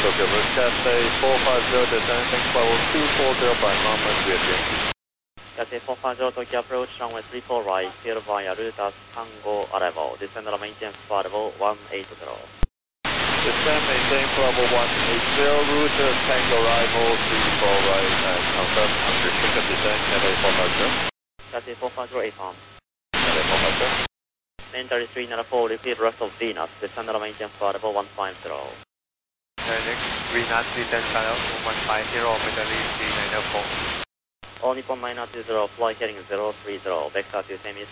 Tokyo Bridge, Cathay 450, descending level 240 by moment, reappear. Cathay 450, Tokyo approach, runway 34 right, clear via route as Tango arrival, descend and maintain flight level 180. Descend, maintain level 180, route Tango arrival 34 right, confirm unrestricted descent, Cathay 450. Cathay 450, 8 on. Cathay 450. Main 33, Nara 4, repeat rest of Venus, descend and maintain flight level 150. Next, Venus, descend channel 150, Middle East 3904. All Nippon 920, flight heading 030, vector to semi